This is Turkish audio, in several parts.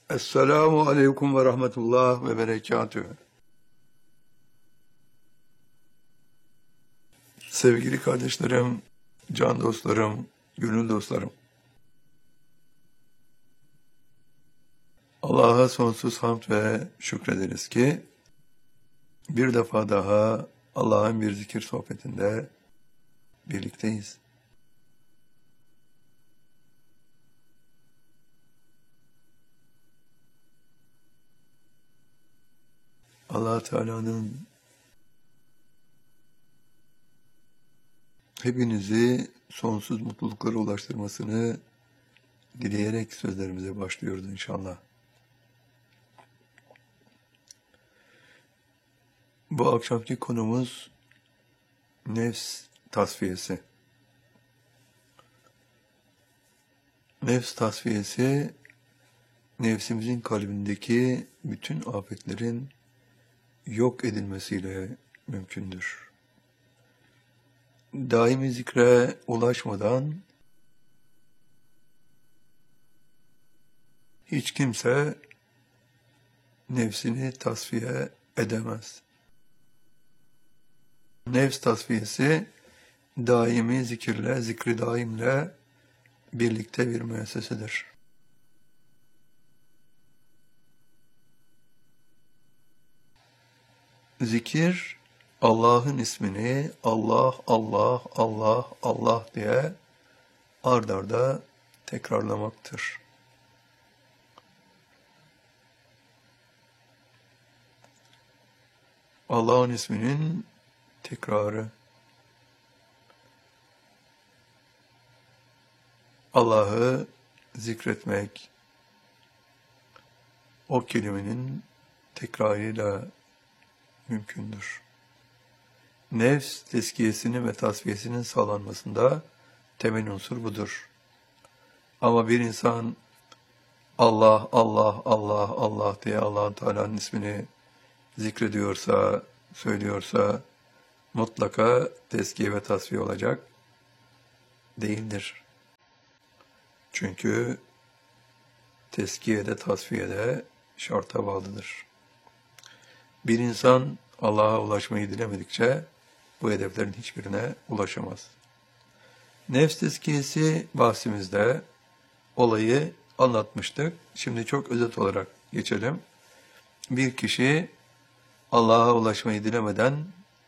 Esselamu aleyküm ve rahmetullah ve berekatühü. Sevgili kardeşlerim, can dostlarım, gönül dostlarım. Allah'a sonsuz hamd ve şükrederiz ki bir defa daha Allah'ın bir zikir sohbetinde birlikteyiz. Allah Teala'nın hepinizi sonsuz mutluluklara ulaştırmasını dileyerek sözlerimize başlıyoruz inşallah. Bu akşamki konumuz nefs tasfiyesi. Nefs tasfiyesi, nefsimizin kalbindeki bütün afetlerin yok edilmesiyle mümkündür. Daimi zikre ulaşmadan hiç kimse nefsini tasfiye edemez. Nefs tasfiyesi daimi zikirle, zikri daimle birlikte bir müessesedir. Zikir, Allah'ın ismini Allah, Allah, Allah, Allah diye ard arda tekrarlamaktır. Allah'ın isminin tekrarı. Allah'ı zikretmek, o kelimenin tekrarıyla mümkündür. Nefs tezkiyesinin ve tasfiyesinin sağlanmasında temel unsur budur. Ama bir insan Allah, Allah, Allah, Allah diye Allah-u Teala'nın ismini zikrediyorsa, söylüyorsa mutlaka tezkiye ve tasfiye olacak değildir. Çünkü tezkiyede, tasfiyede şarta bağlıdır. Bir insan Allah'a ulaşmayı dilemedikçe bu hedeflerin hiçbirine ulaşamaz. Nefs tezkiyesi bahsimizde olayı anlatmıştık. Şimdi çok özet olarak geçelim. Bir kişi Allah'a ulaşmayı dilemeden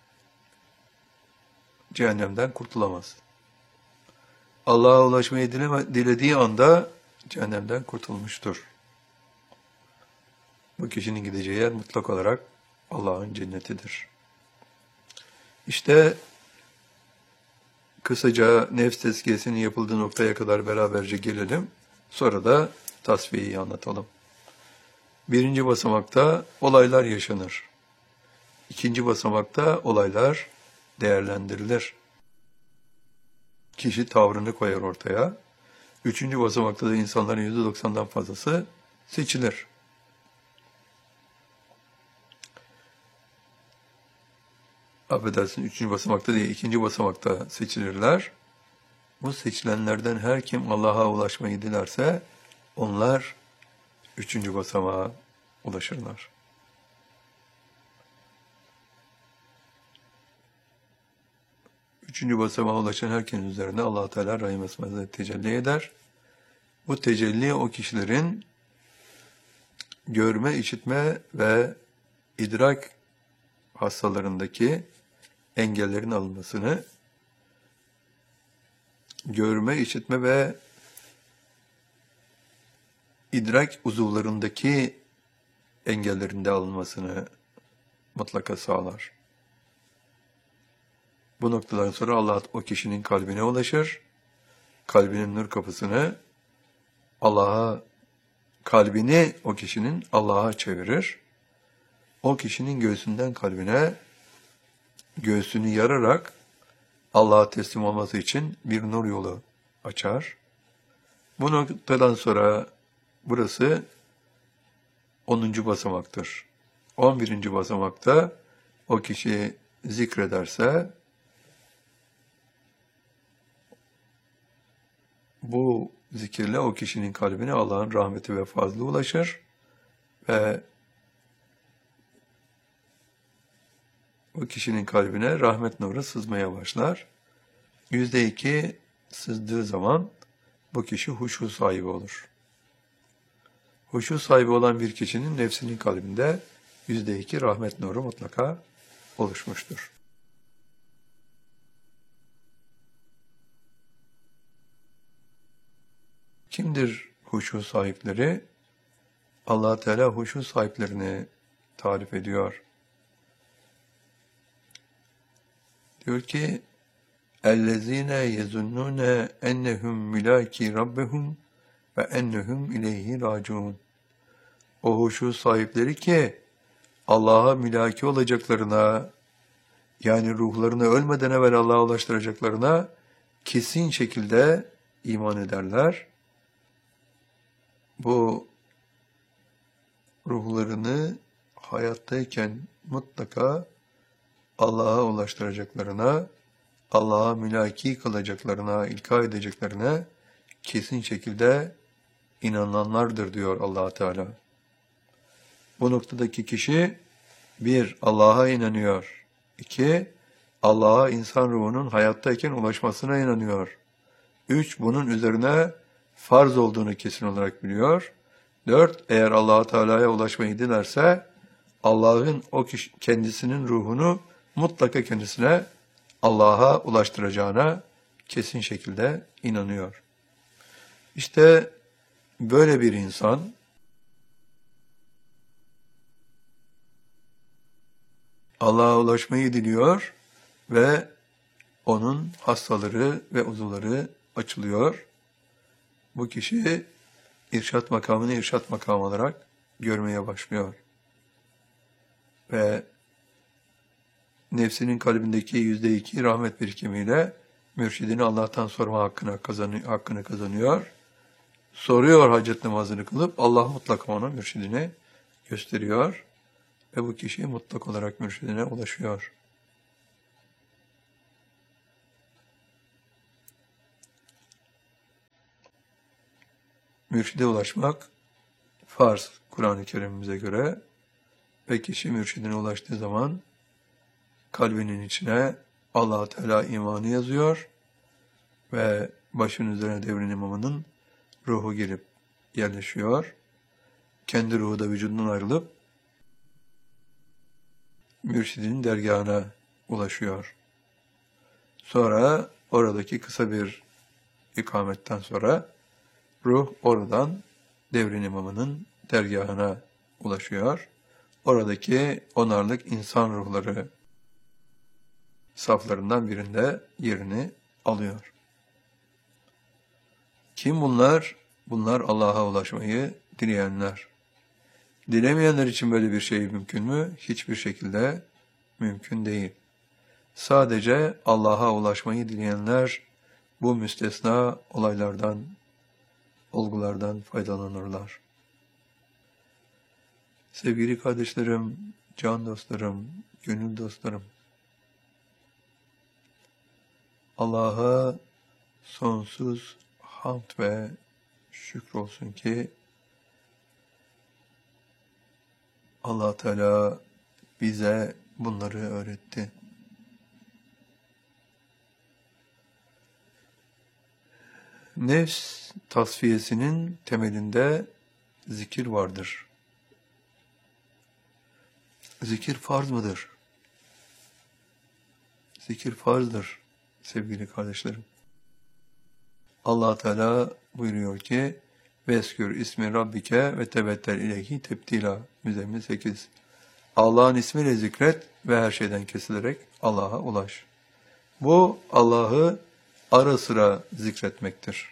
cehennemden kurtulamaz. Allah'a ulaşmayı dilediği anda cehennemden kurtulmuştur. Bu kişinin gideceği yer mutlak olarak Allah'ın cennetidir. İşte kısaca nefs tezkiyesinin yapıldığı noktaya kadar beraberce gelelim. Sonra da tasfiyeyi anlatalım. Birinci basamakta olaylar yaşanır. İkinci basamakta olaylar değerlendirilir. Kişi tavrını koyar ortaya. Üçüncü basamakta da insanların %90'dan fazlası seçilir. Affedersin, üçüncü basamakta değil, ikinci basamakta seçilirler. Bu seçilenlerden her kim Allah'a ulaşmayı dilerse, onlar üçüncü basamağa ulaşırlar. Üçüncü basamağa ulaşan herkesin üzerine Allah-u Teala Rahim Esma'da tecelli eder. Bu tecelli o kişilerin görme, işitme ve idrak hastalarındaki engellerin alınmasını, görme, işitme ve idrak uzuvlarındaki engellerin de alınmasını mutlaka sağlar. Bu noktadan sonra Allah o kişinin kalbine ulaşır. Kalbinin nur kapısını kalbini o kişinin Allah'a çevirir. O kişinin göğsünden kalbine, göğsünü yararak Allah'a teslim olması için bir nur yolu açar. Bu noktadan sonra burası 10. basamaktır. 11. basamakta o kişi zikrederse bu zikirle o kişinin kalbine Allah'ın rahmeti ve fazlı ulaşır. ve o kişinin kalbine rahmet nuru sızmaya başlar. %2 sızdığı zaman bu kişi huşu sahibi olur. Huşu sahibi olan bir kişinin nefsinin kalbinde %2 rahmet nuru mutlaka oluşmuştur. Kimdir huşu sahipleri? Allah Teala huşu sahiplerini tarif ediyor. Diyor ki: اَلَّذ۪ينَ يَزُنُّونَ اَنَّهُمْ مُلَاكِي رَبَّهُمْ وَاَنَّهُمْ اِلَيْهِ رَاجُونَ. O huşu sahipleri ki Allah'a mülaki olacaklarına, yani ruhlarını ölmeden evvel Allah'a ulaştıracaklarına kesin şekilde iman ederler. Bu ruhlarını hayattayken mutlaka Allah'a ulaştıracaklarına, Allah'a mülaki kılacaklarına, ilka edeceklerine kesin şekilde inananlardır diyor Allah Teala. Bu noktadaki kişi 1. Allah'a inanıyor. 2. Allah'a insan ruhunun hayattayken ulaşmasına inanıyor. 3. Bunun üzerine farz olduğunu kesin olarak biliyor. 4. Eğer Allah Teala'ya ulaşmayı dilerse Allah'ın o kişi kendisinin ruhunu mutlaka kendisine Allah'a ulaştıracağına kesin şekilde inanıyor. İşte böyle bir insan Allah'a ulaşmayı diliyor ve onun hastaları ve uzuvları açılıyor. Bu kişi irşat makamını irşat makamı olarak görmeye başlıyor. Ve nefsinin kalbindeki %2 rahmet birikimiyle mürşidini Allah'tan sorma hakkını kazanıyor. Soruyor hacet namazını kılıp Allah mutlaka ona mürşidini gösteriyor. Ve bu kişi mutlak olarak mürşidine ulaşıyor. Mürşide ulaşmak farz Kur'an-ı Kerim'imize göre ve kişi mürşidine ulaştığı zaman kalbinin içine Allah Teala imanı yazıyor ve başın üzerine devrin imamının ruhu girip yerleşiyor. Kendi ruhu da vücudundan ayrılıp mürşidinin dergahına ulaşıyor. Sonra oradaki kısa bir ikametten sonra ruh oradan devrin imamının dergahına ulaşıyor. Oradaki onarlık insan ruhları saflarından birinde yerini alıyor. Kim bunlar? Bunlar Allah'a ulaşmayı dileyenler. Dilemeyenler için böyle bir şey mümkün mü? Hiçbir şekilde mümkün değil. Sadece Allah'a ulaşmayı dileyenler bu müstesna olaylardan, olgulardan faydalanırlar. Sevgili kardeşlerim, can dostlarım, gönül dostlarım, Allah'a sonsuz hamd ve şükür olsun ki Allah Teala bize bunları öğretti. Nefs tasfiyesinin temelinde zikir vardır. Zikir farz mıdır? Zikir farzdır sevgili kardeşlerim. Allah Teala buyuruyor ki: "Veskür ismi rabbike ve tebettel ileyhi tebtila." Müzzemmil 8. Allah'ın ismiyle zikret ve her şeyden kesilerek Allah'a ulaş. Bu Allah'ı ara sıra zikretmektir.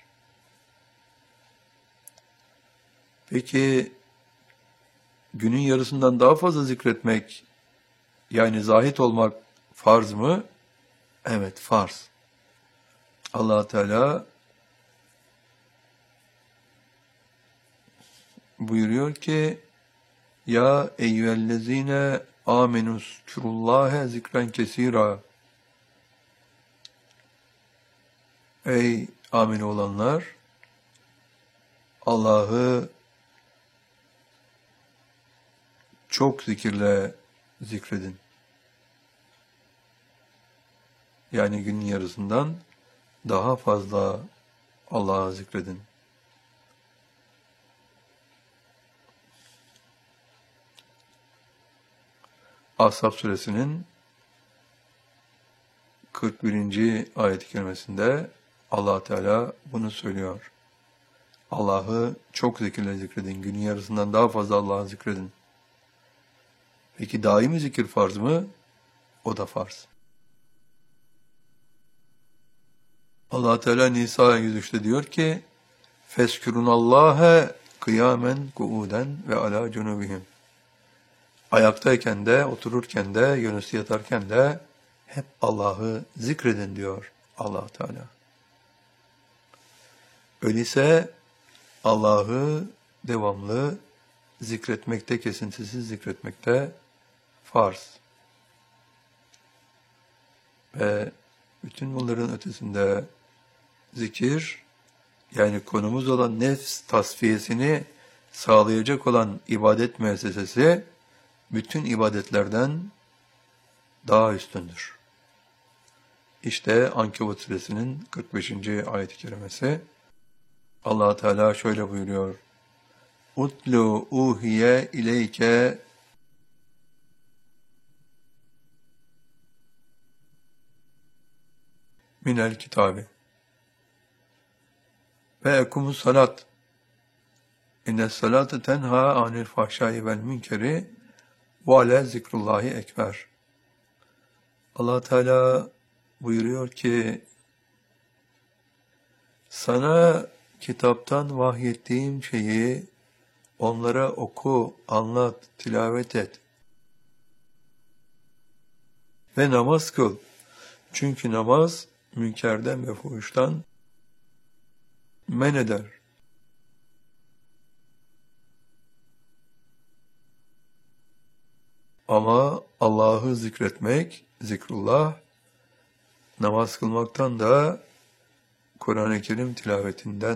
Peki günün yarısından daha fazla zikretmek, yani zahit olmak farz mı? Evet, farz. Allah Teala buyuruyor ki: "Ya eyyühellezine amenus kurullâhe zikren kesîrâ." Ey amin olanlar! Allah'ı çok zikirle zikredin. Yani günün yarısından daha fazla Allah'a zikredin. Ashab suresinin 41. ayet-i kerimesinde Allah Teala bunu söylüyor. Allah'ı çok zikirle zikredin. Günün yarısından daha fazla Allah'ı zikredin. Peki daimi zikir farz mı? O da farz. Allah Teala Nisa 103'te diyor ki: "Feskürunallâhe kıyamen kuuden ve alâ cunubihim." Ayaktayken de, otururken de, yönüstü yatarken de hep Allah'ı zikredin diyor Allah Teala. Öyleyse Allah'ı devamlı zikretmekte, kesintisiz zikretmekte farz. Ve bütün bunların ötesinde zikir, yani konumuz olan nefs tasfiyesini sağlayacak olan ibadet müessesesi, bütün ibadetlerden daha üstündür. İşte Ankebut suresinin 45. ayet-i kerimesi. Allah Teala şöyle buyuruyor: "Utlu uhiye ileyke minel kitabi ve ekumus salat. İnnes salate tenha anil fahşai vel münkeri ve ale zikrullahi ekber." Allah Teala buyuruyor ki, sana kitaptan vahyettiğim şeyi onlara oku, anlat, tilavet et ve namaz kıl. Çünkü namaz münkerden ve fuhuştan men eder. Ama Allah'ı zikretmek, zikrullah, namaz kılmaktan da Kur'an-ı Kerim tilavetinden